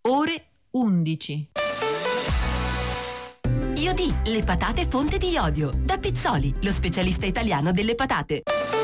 ore 11. Iodì, le patate fonte di iodio. Da Pizzoli, lo specialista italiano delle patate.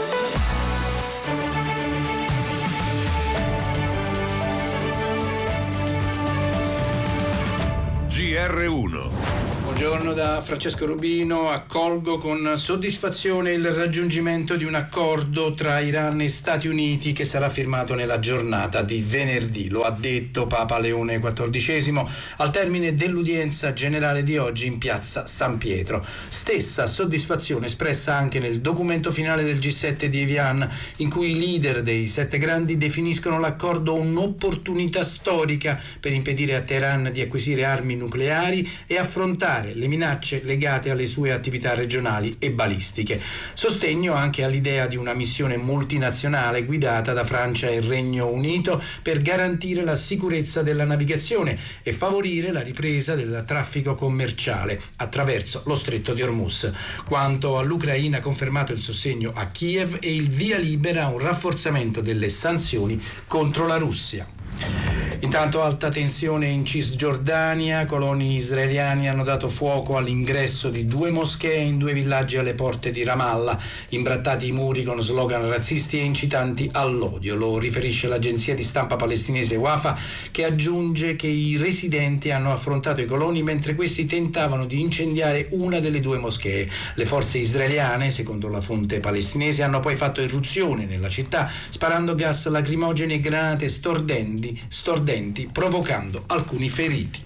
GR1. Buongiorno da Francesco Rubino. Accolgo con soddisfazione il raggiungimento di un accordo tra Iran e Stati Uniti che sarà firmato nella giornata di venerdì. Lo ha detto Papa Leone XIV al termine dell'udienza generale di oggi in piazza San Pietro. Stessa soddisfazione espressa anche nel documento finale del G7 di Evian, in cui i leader dei 7 grandi definiscono l'accordo un'opportunità storica per impedire a Teheran di acquisire armi nucleari e affrontare le minacce legate alle sue attività regionali e balistiche. Sostegno anche all'idea di una missione multinazionale guidata da Francia e Regno Unito per garantire la sicurezza della navigazione e favorire la ripresa del traffico commerciale attraverso lo stretto di Hormuz. Quanto all'Ucraina, ha confermato il sostegno a Kiev e il via libera a un rafforzamento delle sanzioni contro la Russia. Intanto alta tensione in Cisgiordania, coloni israeliani hanno dato fuoco all'ingresso di 2 moschee in 2 villaggi alle porte di Ramallah, imbrattati i muri con slogan razzisti e incitanti all'odio. Lo riferisce l'agenzia di stampa palestinese Wafa, che aggiunge che i residenti hanno affrontato i coloni mentre questi tentavano di incendiare una delle 2 moschee. Le forze israeliane, secondo la fonte palestinese, hanno poi fatto irruzione nella città sparando gas lacrimogeni e granate stordenti, provocando alcuni feriti.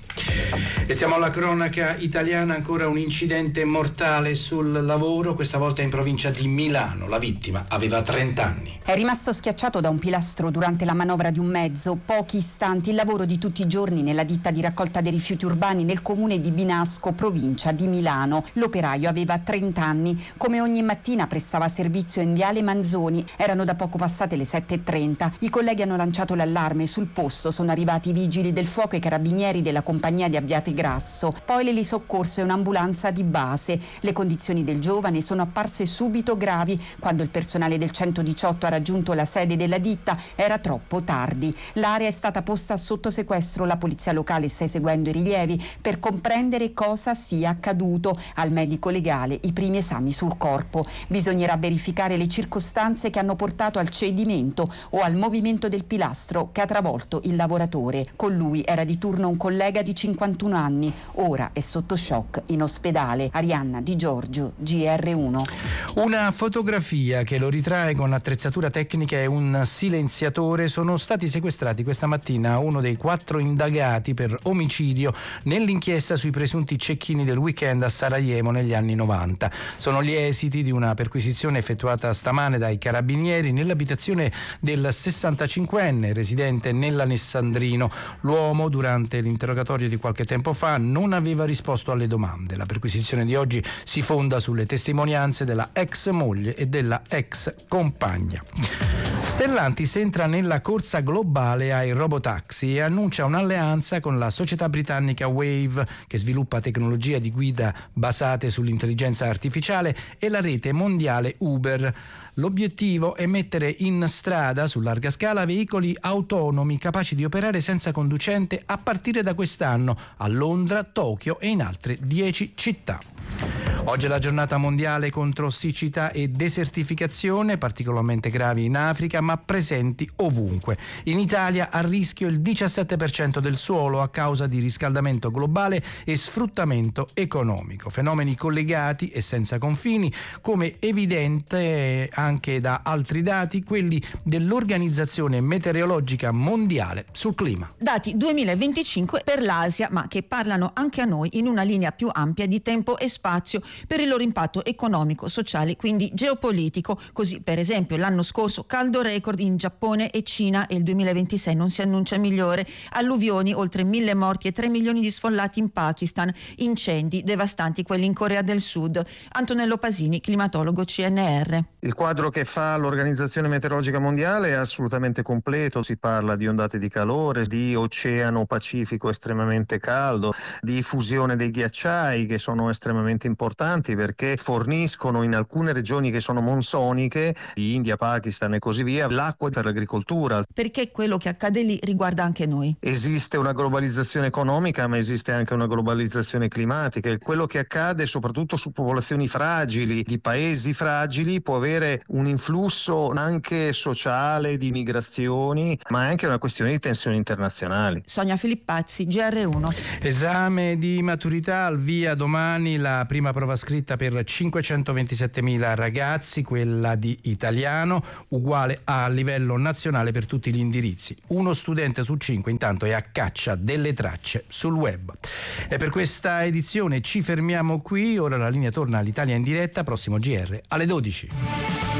E siamo alla cronaca italiana, ancora un incidente mortale sul lavoro, questa volta in provincia di Milano. La vittima aveva 30 anni. È rimasto schiacciato da un pilastro durante la manovra di un mezzo. Pochi istanti, il lavoro di tutti i giorni nella ditta di raccolta dei rifiuti urbani nel comune di Binasco, provincia di Milano. L'operaio aveva 30 anni. Come ogni mattina prestava servizio in viale Manzoni. Erano da poco passate le 7:30. I colleghi hanno lanciato l'allarme. Sul posto sono arrivati i vigili del fuoco e i carabinieri della compagnia di Abbiate Grasso. Poi le soccorse un'ambulanza di base. Le condizioni del giovane sono apparse subito gravi. Quando il personale del 118 ha raggiunto la sede della ditta era troppo tardi. L'area è stata posta sotto sequestro. La polizia locale sta eseguendo i rilievi per comprendere cosa sia accaduto. Al medico legale i primi esami sul corpo. Bisognerà verificare le circostanze che hanno portato al cedimento o al movimento del pilastro che ha travolto il lavoratore. Con lui era di turno un collega di 51 anni, ora è sotto shock in ospedale. Arianna Di Giorgio, GR1. Una fotografia che lo ritrae con attrezzatura tecnica e un silenziatore sono stati sequestrati questa mattina a uno dei 4 indagati per omicidio nell'inchiesta sui presunti cecchini del weekend a Sarajevo negli anni 90. Sono gli esiti di una perquisizione effettuata stamane dai carabinieri nell'abitazione del 65enne residente nell'Alessandrino. L'uomo, durante l'interrogatorio di qualche tempo fa, non aveva risposto alle domande. La perquisizione di oggi si fonda sulle testimonianze della ex moglie e della ex compagna. Stellantis entra nella corsa globale ai robotaxi e annuncia un'alleanza con la società britannica Wave, che sviluppa tecnologia di guida basate sull'intelligenza artificiale, e la rete mondiale Uber. L'obiettivo è mettere in strada su larga scala veicoli autonomi capaci di operare senza conducente a partire da quest'anno a Londra, Tokyo e in altre 10 città. Oggi è la giornata mondiale contro siccità e desertificazione, particolarmente gravi in Africa ma presenti ovunque. In Italia a rischio il 17% del suolo a causa di riscaldamento globale e sfruttamento economico. Fenomeni collegati e senza confini, come evidente anche da altri dati, quelli dell'Organizzazione Meteorologica Mondiale sul clima. Dati 2025 per l'Asia, ma che parlano anche a noi in una linea più ampia di tempo e spazio per il loro impatto economico, sociale, quindi geopolitico. Così, per esempio, l'anno scorso caldo record in Giappone e Cina e il 2026 non si annuncia migliore. Alluvioni, oltre 1.000 morti e 3 milioni di sfollati in Pakistan. Incendi devastanti quelli in Corea del Sud. Antonello Pasini, climatologo CNR. Il quadro che fa l'Organizzazione Meteorologica Mondiale è assolutamente completo. Si parla di ondate di calore, di oceano Pacifico estremamente caldo, di fusione dei ghiacciai che sono estremamente importanti, importanti perché forniscono in alcune regioni che sono monsoniche, India, Pakistan e così via, l'acqua per l'agricoltura. Perché quello che accade lì riguarda anche noi. Esiste una globalizzazione economica, ma esiste anche una globalizzazione climatica e quello che accade soprattutto su popolazioni fragili, di paesi fragili, può avere un influsso anche sociale, di migrazioni, ma è anche una questione di tensioni internazionali. Sonia Filippazzi, GR1. Esame di maturità al via domani, la prima prova scritta per 527.000 ragazzi, quella di italiano, uguale a livello nazionale per tutti gli indirizzi. Uno studente su 5 intanto è a caccia delle tracce sul web. E per questa edizione ci fermiamo qui, ora la linea torna all'Italia in diretta, prossimo GR alle 12.